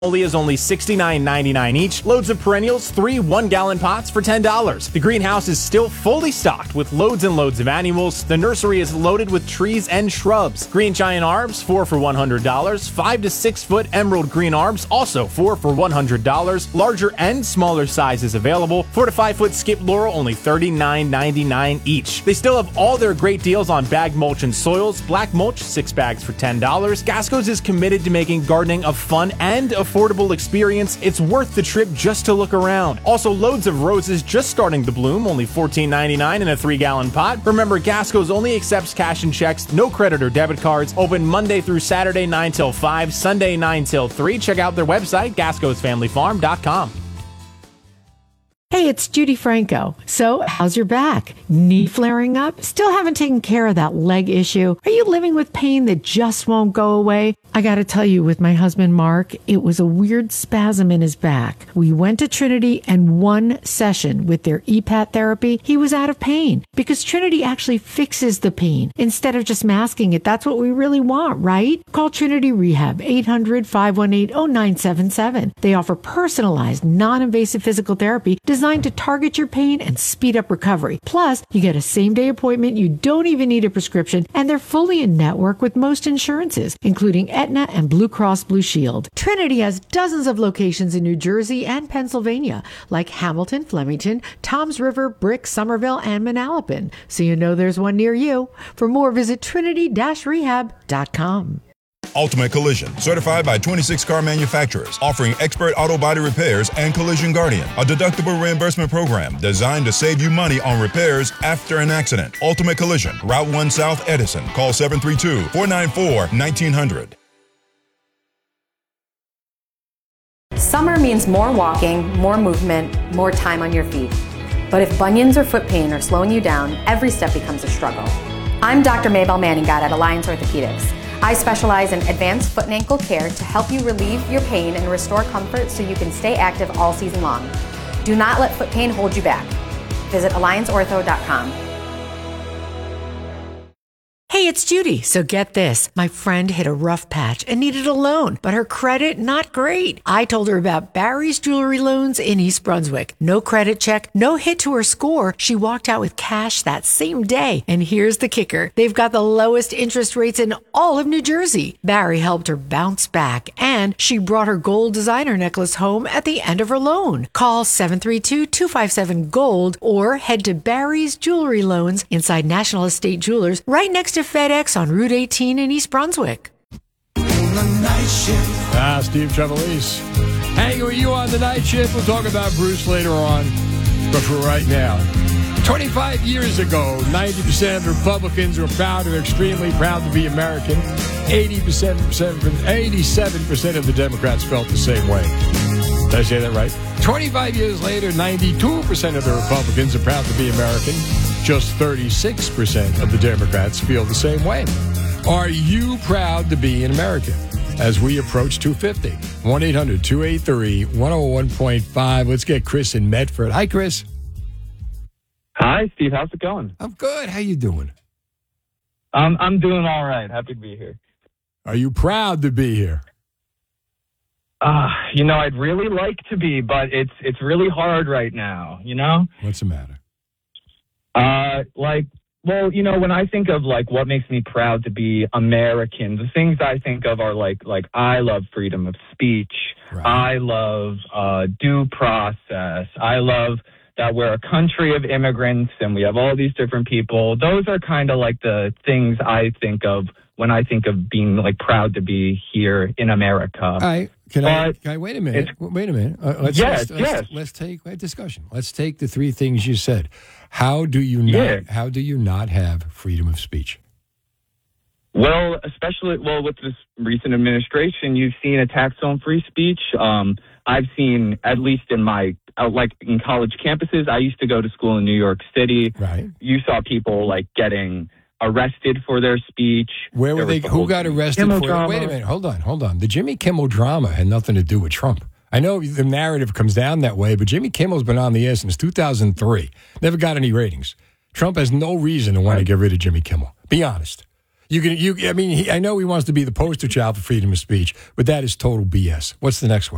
Is only $69.99 each. Loads of perennials, 3 1-gallon pots for $10. The greenhouse is still fully stocked with loads and loads of annuals. The nursery is loaded with trees and shrubs. Green giant arbs, 4 for $100. 5 to 6 foot emerald green arbs, also 4 for $100. Larger and smaller sizes available. 4 to 5 foot skip laurel, only $39.99 each. They still have all their great deals on bag mulch and soils. Black mulch, 6 bags for $10. Gasco's is committed to making gardening a fun and affordable experience. It's worth the trip just to look around. Also, loads of roses just starting to bloom, only $14.99 in a 3-gallon pot. Remember, Gasco's only accepts cash and checks, no credit or debit cards. Open Monday through Saturday 9 till 5, Sunday 9 till 3. Check out their website, gascosfamilyfarm.com. Hey, it's Judy Franco. So, how's your back? Knee flaring up? Still haven't taken care of that leg issue? Are you living with pain that just won't go away? I gotta tell you, with my husband Mark, it was a weird spasm in his back. We went to Trinity, and one session with their EPAT therapy, he was out of pain. Because Trinity actually fixes the pain instead of just masking it. That's what we really want, right? Call Trinity Rehab, 800-518-0977. They offer personalized, non-invasive physical therapy designed to target your pain and speed up recovery. Plus, you get a same-day appointment, you don't even need a prescription, and they're fully in network with most insurances, including Aetna and Blue Cross Blue Shield. Trinity has dozens of locations in New Jersey and Pennsylvania, like Hamilton, Flemington, Toms River, Brick, Somerville, and Manalapan. So you know there's one near you. For more, visit trinity-rehab.com. Ultimate Collision, certified by 26 car manufacturers, offering expert auto body repairs and Collision Guardian, a deductible reimbursement program designed to save you money on repairs after an accident. Ultimate Collision, Route 1 South, Edison. Call 732-494-1900. Summer means more walking, more movement, more time on your feet. But if bunions or foot pain are slowing you down, every step becomes a struggle. I'm Dr. Maybelle Manningham at Alliance Orthopedics. I specialize in advanced foot and ankle care to help you relieve your pain and restore comfort so you can stay active all season long. Do not let foot pain hold you back. Visit allianceortho.com. Hey, it's Judy. So get this. My friend hit a rough patch and needed a loan, but her credit, not great. I told her about Barry's Jewelry Loans in East Brunswick. No credit check, no hit to her score. She walked out with cash that same day. And here's the kicker. They've got the lowest interest rates in all of New Jersey. Barry helped her bounce back, and she brought her gold designer necklace home at the end of her loan. Call 732-257-GOLD or head to Barry's Jewelry Loans inside National Estate Jewelers right next to FedEx on Route 18 in East Brunswick. Steve Trevelise. Hanging with you on the night shift. We'll talk about Bruce later on. But for right now, 25 years ago, 90% of Republicans were proud or extremely proud to be American. 87% of the Democrats felt the same way. Did I say that right? 25 years later, 92% of the Republicans are proud to be American. Just 36% of the Democrats feel the same way. Are you proud to be an American? As we approach 250, 1-800-283-101.5. Let's get Chris in Medford. Hi, Chris. Hi, Steve. How's it going? I'm good. How you doing? I'm doing all right. Happy to be here. Are you proud to be here? I'd really like to be, but it's really hard right now, What's the matter? When I think of what makes me proud to be American, the things I think of are like I love freedom of speech. Right. I love due process. I love that we're a country of immigrants and we have all these different people. Those are kind of like the things I think of when I think of being proud to be here in America. All right. Can I wait a minute? Wait a minute. Yes. Let's take a discussion. Let's take the three things you said. How do you not have freedom of speech? Well, especially with this recent administration, you've seen attacks on free speech. I've seen, at least in my in college campuses, I used to go to school in New York City. Right. You saw people getting arrested for their speech. Where were they? Who got arrested for it? Wait a minute. Hold on. The Jimmy Kimmel drama had nothing to do with Trump. I know the narrative comes down that way, but Jimmy Kimmel's been on the air since 2003. Never got any ratings. Trump has no reason to want to get rid of Jimmy Kimmel. Be honest. I know he wants to be the poster child for freedom of speech, but that is total BS. What's the next one?